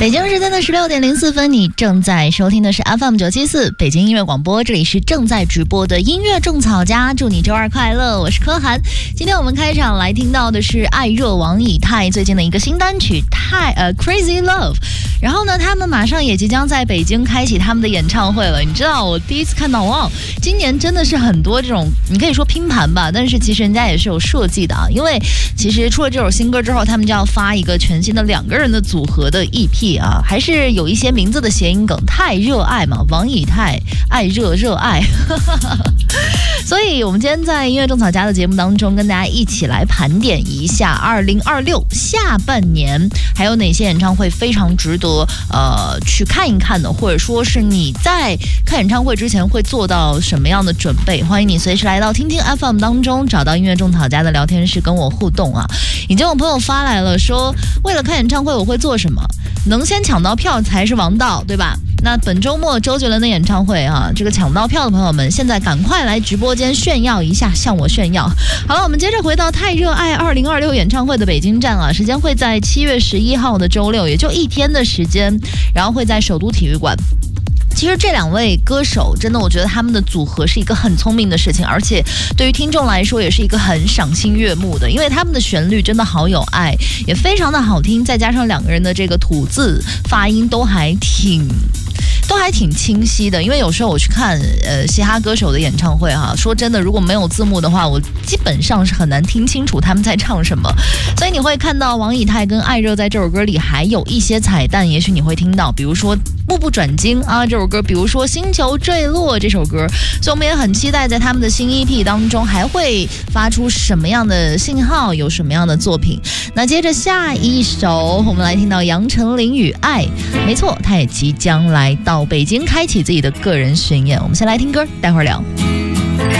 北京时间的16:04，你正在收听的是 FM974 北京音乐广播，这里是正在直播的音乐种草家，祝你周二快乐，我是柯涵。今天我们开场来听到的是爱热王以太最近的一个新单曲Crazy Love， 然后呢，他们马上也即将在北京开启他们的演唱会了。你知道我第一次看到，哇，今年真的是很多这种你可以说拼盘吧，但是其实人家也是有设计的啊，因为其实出了这首新歌之后，他们就要发一个全新的2个人的组合的 EP 啊，还是有一些名字的谐音梗，太热爱嘛，王以太爱热爱所以我们今天在音乐种草家的节目当中跟大家一起来盘点一下2026下半年还有哪些演唱会非常值得去看一看的，或者说是你在看演唱会之前会做到什么样的准备。欢迎你随时来到听听 FM 当中，找到音乐种草家的聊天室跟我互动啊。已经有朋友发来了说，为了看演唱会我会做什么，能先抢到票才是王道，对吧？那本周末周杰伦的演唱会啊，这个抢到票的朋友们现在赶快来直播间炫耀一下，向我炫耀。好了，我们接着回到太热爱2026演唱会的北京站啊，时间会在7月11号的周六，也就1天的时间，然后会在首都体育馆。其实这2位歌手真的，我觉得他们的组合是一个很聪明的事情，而且对于听众来说也是一个很赏心悦目的，因为他们的旋律真的好有爱，也非常的好听，再加上2个人的这个吐字发音都还挺清晰的。因为有时候我去看嘻哈歌手的演唱会哈，说真的，如果没有字幕的话，我基本上是很难听清楚他们在唱什么。所以你会看到王以太跟艾热在这首歌里还有一些彩蛋，也许你会听到，比如说目不转睛啊这首歌，比如说星球坠落这首歌。所以我们也很期待在他们的新 EP 当中还会发出什么样的信号，有什么样的作品。那接着下一首我们来听到杨丞琳与爱，没错，他也即将来到北京开启自己的个人巡演。我们先来听歌，待会儿聊。